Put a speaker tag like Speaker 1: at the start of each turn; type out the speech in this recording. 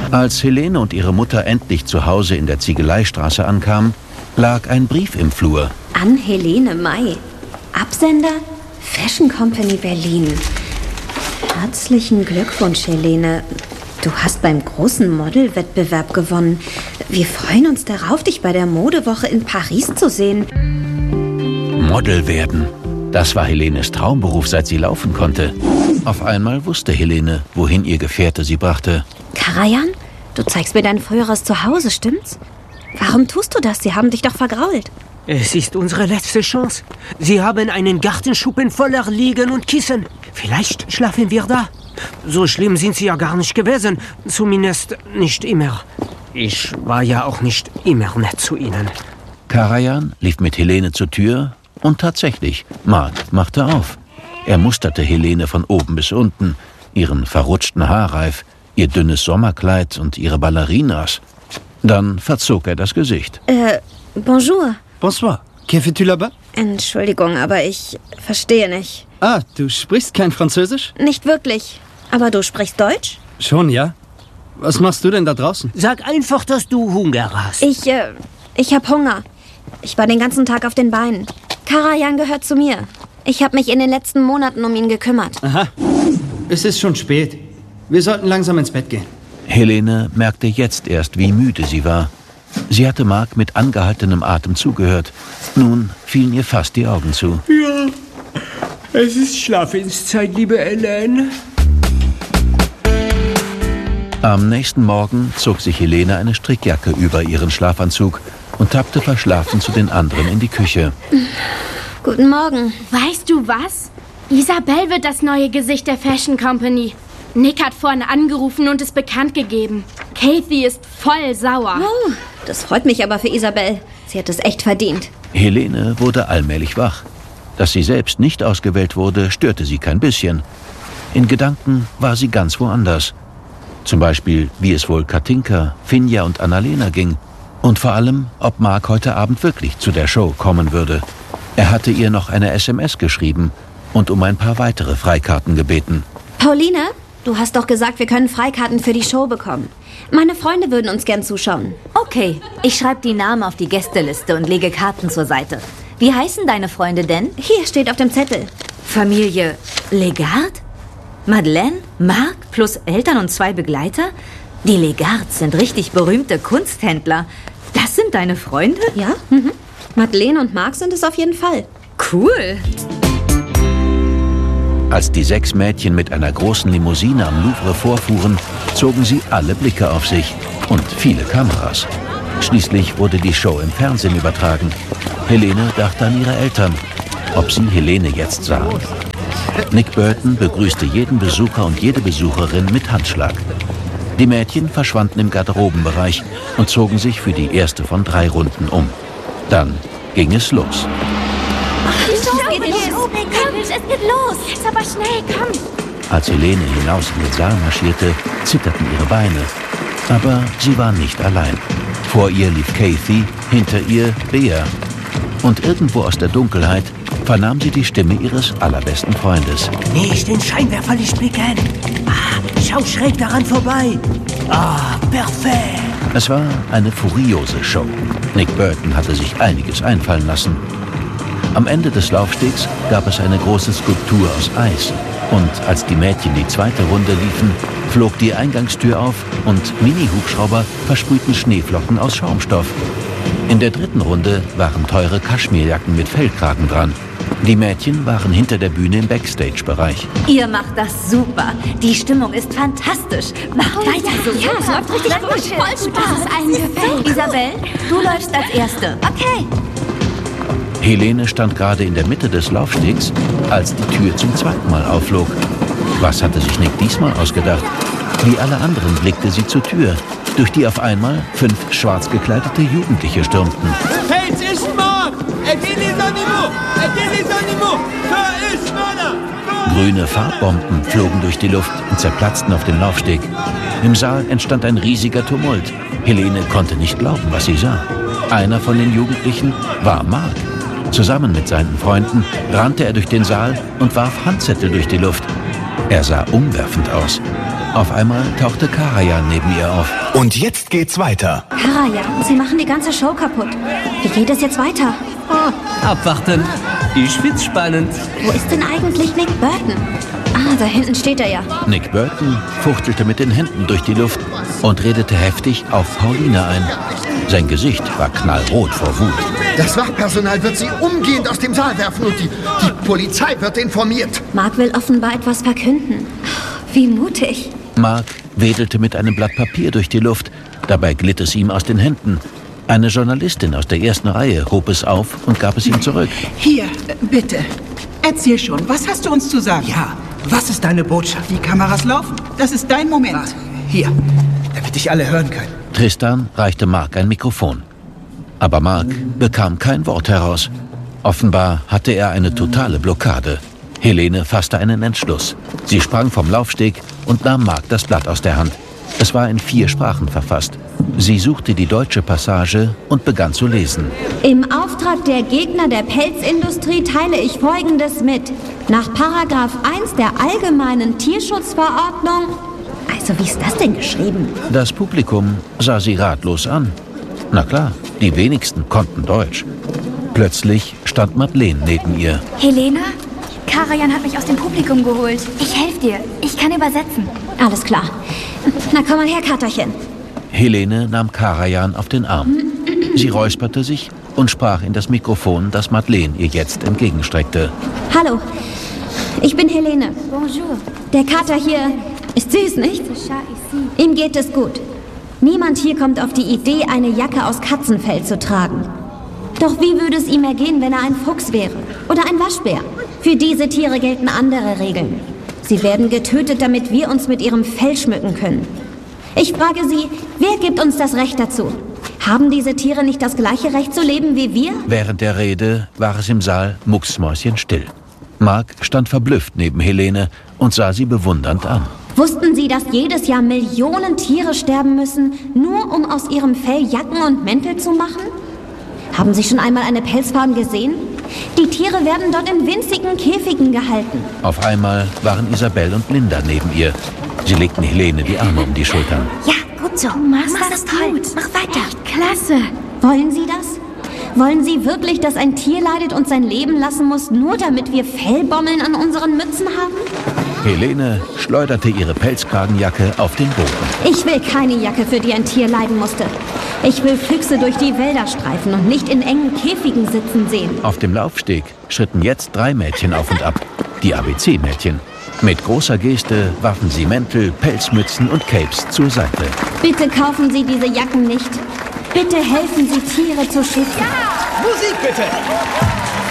Speaker 1: Als Helene und ihre Mutter endlich zu Hause in der Ziegeleistraße ankamen, lag ein Brief im Flur.
Speaker 2: An Helene May. Absender Fashion Company Berlin. Herzlichen Glückwunsch, Helene. Du hast beim großen Modelwettbewerb gewonnen. Wir freuen uns darauf, dich bei der Modewoche in Paris zu sehen.
Speaker 1: Model werden. Das war Helenes Traumberuf, seit sie laufen konnte. Auf einmal wusste Helene, wohin ihr Gefährte sie brachte.
Speaker 2: Karajan, du zeigst mir dein früheres Zuhause, stimmt's? Warum tust du das? Sie haben dich doch vergrault.
Speaker 3: Es ist unsere letzte Chance. Sie haben einen Gartenschuppen voller Liegen und Kissen. Vielleicht schlafen wir da. So schlimm sind sie ja gar nicht gewesen. Zumindest nicht immer. Ich war ja auch nicht immer nett zu ihnen.
Speaker 1: Karajan lief mit Helene zur Tür und tatsächlich, Mark machte auf. Er musterte Helene von oben bis unten, ihren verrutschten Haarreif, ihr dünnes Sommerkleid und ihre Ballerinas. Dann verzog er das Gesicht.
Speaker 2: Bonjour.
Speaker 4: Bonsoir. Que fais-tu là-bas?
Speaker 2: Entschuldigung, aber ich verstehe nicht.
Speaker 4: Ah, du sprichst kein Französisch?
Speaker 2: Nicht wirklich. Aber du sprichst Deutsch?
Speaker 4: Schon, ja. Was machst du denn da draußen?
Speaker 3: Sag einfach, dass du Hunger hast.
Speaker 2: Ich hab Hunger. Ich war den ganzen Tag auf den Beinen. Karajan gehört zu mir. Ich habe mich in den letzten Monaten um ihn gekümmert.
Speaker 4: Aha. Es ist schon spät. Wir sollten langsam ins Bett gehen.
Speaker 1: Helene merkte jetzt erst, wie müde sie war. Sie hatte Mark mit angehaltenem Atem zugehört. Nun fielen ihr fast die Augen zu.
Speaker 3: Ja, es ist Schlafenszeit, liebe Hélène.
Speaker 1: Am nächsten Morgen zog sich Helene eine Strickjacke über ihren Schlafanzug und tappte verschlafen zu den anderen in die Küche.
Speaker 2: Guten Morgen.
Speaker 5: Weißt du was? Isabel wird das neue Gesicht der Fashion Company. Nick hat vorhin angerufen und es bekannt gegeben. Kathy ist voll sauer.
Speaker 2: Oh, das freut mich aber für Isabel. Sie hat es echt verdient.
Speaker 1: Helene wurde allmählich wach. Dass sie selbst nicht ausgewählt wurde, störte sie kein bisschen. In Gedanken war sie ganz woanders. Zum Beispiel, wie es wohl Katinka, Finja und Annalena ging. Und vor allem, ob Mark heute Abend wirklich zu der Show kommen würde. Er hatte ihr noch eine SMS geschrieben und um ein paar weitere Freikarten gebeten.
Speaker 2: Pauline, du hast doch gesagt, wir können Freikarten für die Show bekommen. Meine Freunde würden uns gern zuschauen.
Speaker 6: Okay, ich schreibe die Namen auf die Gästeliste und lege Karten zur Seite. Wie heißen deine Freunde denn?
Speaker 2: Hier steht auf dem Zettel.
Speaker 6: Familie Legard? Madeleine? Mark plus Eltern und 2 Begleiter? Die Legards sind richtig berühmte Kunsthändler. Das sind deine Freunde?
Speaker 2: Ja, Madeleine und Mark sind es auf jeden Fall.
Speaker 6: Cool.
Speaker 1: Als die 6 Mädchen mit einer großen Limousine am Louvre vorfuhren, zogen sie alle Blicke auf sich und viele Kameras. Schließlich wurde die Show im Fernsehen übertragen. Helene dachte an ihre Eltern, ob sie Helene jetzt sahen. Nick Burton begrüßte jeden Besucher und jede Besucherin mit Handschlag. Die Mädchen verschwanden im Garderobenbereich und zogen sich für die erste von 3 Runden um. Dann ging es los.
Speaker 5: Es geht los. Jetzt aber schnell, komm.
Speaker 1: Als Helene hinaus in den Saal marschierte, zitterten ihre Beine. Aber sie war nicht allein. Vor ihr lief Kathy, hinter ihr Bea. Und irgendwo aus der Dunkelheit vernahm sie die Stimme ihres allerbesten Freundes.
Speaker 3: Nicht den Scheinwerferlicht blicken. Schau schräg daran vorbei. Perfekt.
Speaker 1: Es war eine furiose Show. Nick Burton hatte sich einiges einfallen lassen. Am Ende des Laufstegs gab es eine große Skulptur aus Eis. Und als die Mädchen die 2. Runde liefen, flog die Eingangstür auf und Mini-Hubschrauber versprühten Schneeflocken aus Schaumstoff. In der 3. Runde waren teure Kaschmirjacken mit Fellkragen dran. Die Mädchen waren hinter der Bühne im Backstage-Bereich.
Speaker 6: Ihr macht das super. Die Stimmung ist fantastisch. Macht weiter so.
Speaker 5: Ja, es läuft richtig gut. Voll Spaß. Dass es allen gefällt.
Speaker 6: Isabel, du läufst als Erste.
Speaker 5: Okay.
Speaker 1: Helene stand gerade in der Mitte des Laufstegs, als die Tür zum 2. Mal aufflog. Was hatte sich Nick diesmal ausgedacht? Wie alle anderen blickte sie zur Tür, durch die auf einmal 5 schwarz gekleidete Jugendliche stürmten.
Speaker 7: Hey, es ist Mark! Aidez les animaux! Aidez les animaux! Da ist Mörder!
Speaker 1: Grüne Farbbomben flogen durch die Luft und zerplatzten auf dem Laufsteg. Im Saal entstand ein riesiger Tumult. Helene konnte nicht glauben, was sie sah. Einer von den Jugendlichen war Mark. Zusammen mit seinen Freunden rannte er durch den Saal und warf Handzettel durch die Luft. Er sah umwerfend aus. Auf einmal tauchte Karajan neben ihr auf.
Speaker 8: Und jetzt geht's weiter.
Speaker 2: Karajan, Sie machen die ganze Show kaputt. Wie geht es jetzt weiter?
Speaker 3: Abwarten. Ich find's spannend.
Speaker 2: Wo ist denn eigentlich Nick Burton? Ah, da hinten steht er ja.
Speaker 1: Nick Burton fuchtelte mit den Händen durch die Luft und redete heftig auf Pauline ein. Sein Gesicht war knallrot vor Wut.
Speaker 9: Das Wachpersonal wird sie umgehend aus dem Saal werfen und die Polizei wird informiert.
Speaker 2: Mark will offenbar etwas verkünden. Wie mutig.
Speaker 1: Mark wedelte mit einem Blatt Papier durch die Luft. Dabei glitt es ihm aus den Händen. Eine Journalistin aus der ersten Reihe hob es auf und gab es ihm zurück.
Speaker 10: Hier, bitte. Erzähl schon, was hast du uns zu sagen? Ja, was ist deine Botschaft? Die Kameras laufen. Das ist dein Moment. Hier, damit dich alle hören können.
Speaker 1: Tristan reichte Mark ein Mikrofon. Aber Mark bekam kein Wort heraus. Offenbar hatte er eine totale Blockade. Helene fasste einen Entschluss. Sie sprang vom Laufsteg und nahm Mark das Blatt aus der Hand. Es war in 4 Sprachen verfasst. Sie suchte die deutsche Passage und begann zu lesen.
Speaker 2: Im Auftrag der Gegner der Pelzindustrie teile ich Folgendes mit. Nach Paragraph 1 der Allgemeinen Tierschutzverordnung... Also, wie ist das denn geschrieben?
Speaker 1: Das Publikum sah sie ratlos an. Na klar, die wenigsten konnten Deutsch. Plötzlich stand Madeleine neben ihr.
Speaker 11: Helena? Karajan hat mich aus dem Publikum geholt. Ich helfe dir. Ich kann übersetzen.
Speaker 2: Alles klar. Na, komm mal her, Katerchen.
Speaker 1: Helene nahm Karajan auf den Arm. Sie räusperte sich und sprach in das Mikrofon, das Madeleine ihr jetzt entgegenstreckte.
Speaker 2: Hallo, ich bin Helene.
Speaker 11: Bonjour.
Speaker 2: Der Kater hier ist süß, nicht? Ihm geht es gut. Niemand hier kommt auf die Idee, eine Jacke aus Katzenfell zu tragen. Doch wie würde es ihm ergehen, wenn er ein Fuchs wäre? Oder ein Waschbär? Für diese Tiere gelten andere Regeln. Sie werden getötet, damit wir uns mit ihrem Fell schmücken können. Ich frage Sie, wer gibt uns das Recht dazu? Haben diese Tiere nicht das gleiche Recht zu leben wie wir?
Speaker 1: Während der Rede war es im Saal mucksmäuschenstill. Mark stand verblüfft neben Helene und sah sie bewundernd an.
Speaker 2: Wussten Sie, dass jedes Jahr Millionen Tiere sterben müssen, nur um aus ihrem Fell Jacken und Mäntel zu machen? Haben Sie schon einmal eine Pelzfarm gesehen? Die Tiere werden dort in winzigen Käfigen gehalten.
Speaker 1: Auf einmal waren Isabelle und Linda neben ihr. Sie legten Helene die Arme um die Schultern.
Speaker 11: Ja, gut so.
Speaker 5: Du machst
Speaker 11: das toll. Mach weiter.
Speaker 5: Echt klasse.
Speaker 2: Wollen Sie das? Wollen Sie wirklich, dass ein Tier leidet und sein Leben lassen muss, nur damit wir Fellbommeln an unseren Mützen haben?
Speaker 1: Helene schleuderte ihre Pelzkragenjacke auf den Boden.
Speaker 2: Ich will keine Jacke, für die ein Tier leiden musste. Ich will Füchse durch die Wälder streifen und nicht in engen Käfigen sitzen sehen.
Speaker 1: Auf dem Laufsteg schritten jetzt 3 Mädchen auf und ab. Die ABC-Mädchen. Mit großer Geste warfen sie Mäntel, Pelzmützen und Capes zur Seite.
Speaker 2: Bitte kaufen Sie diese Jacken nicht. Bitte helfen Sie, Tiere zu schützen.
Speaker 10: Ja! Musik bitte!